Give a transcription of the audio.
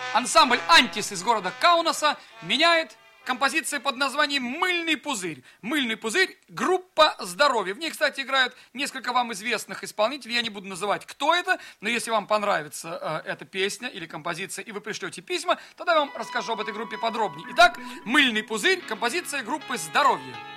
Ансамбль «Антис» из города Каунаса меняет композиция под названием «Мыльный пузырь». «Мыльный пузырь» – группа «Здоровье». В ней, кстати, играют несколько вам известных исполнителей. Я не буду называть, кто это, но если вам понравится эта песня или композиция, и вы пришлете письма, тогда я вам расскажу об этой группе подробнее. Итак, «Мыльный пузырь» – композиция группы «Здоровье».